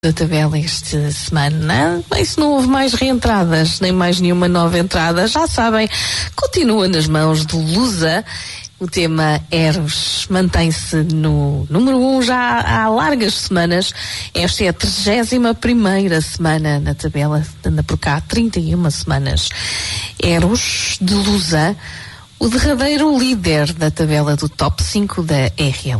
da tabela esta semana. Bem, se não houve mais reentradas, nem mais nenhuma nova entrada, já sabem, continua nas mãos do Lusa. O tema Eros mantém-se no número 1 já há largas semanas. Esta é a 31ª semana na tabela, anda por cá 31 semanas. Eros de Lusa, o derradeiro líder da tabela do top 5 da RL.